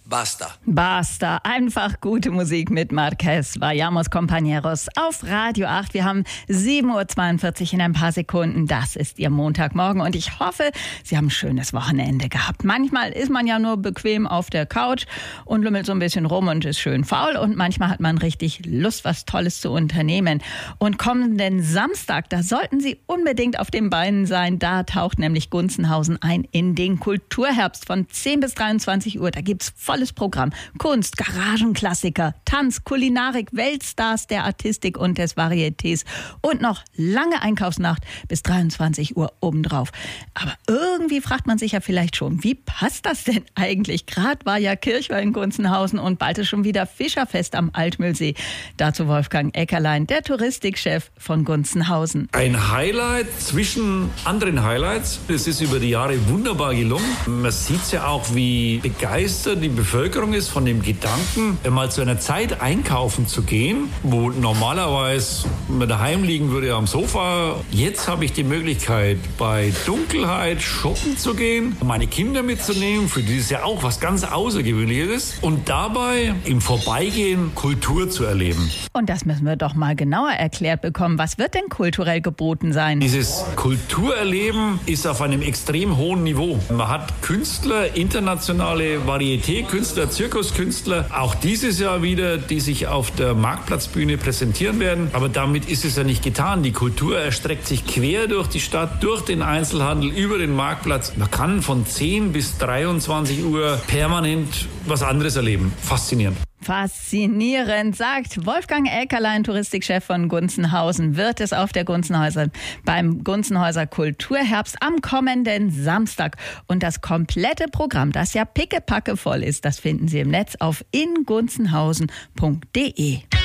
Basta. Basta. Einfach gute Musik mit Marquez. Vayamos Compañeros auf Radio 8. Wir haben 7.42 Uhr in ein paar Sekunden. Das ist Ihr Montagmorgen und ich hoffe, Sie haben ein schönes Wochenende gehabt. Manchmal ist man ja nur bequem auf der Couch und lümmelt so ein bisschen rum und ist schön faul und manchmal hat man richtig Lust, was Tolles zu unternehmen. Und kommenden Samstag, da sollten Sie unbedingt auf den Beinen sein. Da taucht nämlich Gunzenhausen ein in den Kulturherbst von 10 bis 23 Uhr. Da gibt's volles Programm. Kunst, Garagenklassiker, Tanz, Kulinarik, Weltstars der Artistik und des Varietés und noch lange Einkaufsnacht bis 23 Uhr obendrauf. Aber irgendwie fragt man sich ja vielleicht schon, wie passt das denn eigentlich? Gerade war ja Kirchweih in Gunzenhausen und bald ist schon wieder Fischerfest am Altmühlsee. Dazu Wolfgang Eckerlein, der Touristikchef von Gunzenhausen. Ein Highlight zwischen anderen Highlights. Es ist über die Jahre wunderbar gelungen. Man sieht ja auch, wie begeistert die Bevölkerung ist von dem Gedanken, mal zu einer Zeit einkaufen zu gehen, wo normalerweise man daheim liegen würde am Sofa. Jetzt habe ich die Möglichkeit, bei Dunkelheit shoppen zu gehen, meine Kinder mitzunehmen, für die es ja auch was ganz Außergewöhnliches ist, und dabei im Vorbeigehen Kultur zu erleben. Und das müssen wir doch mal genauer erklärt bekommen. Was wird denn kulturell geboten sein? Dieses Kulturerleben ist auf einem extrem hohen Niveau. Man hat Künstler, internationale Varieté-Künstler, Zirkuskünstler, auch dieses Jahr wieder, die sich auf der Marktplatzbühne präsentieren werden. Aber damit ist es ja nicht getan. Die Kultur erstreckt sich quer durch die Stadt, durch den Einzelhandel, über den Marktplatz. Man kann von 10 bis 23 Uhr permanent was anderes erleben. Faszinierend. Faszinierend, sagt Wolfgang Eckerlein, Touristikchef von Gunzenhausen. Wird es auf der beim Gunzenhäuser Kulturherbst am kommenden Samstag. Und das komplette Programm, das ja pickepacke voll ist, das finden Sie im Netz auf ingunzenhausen.de.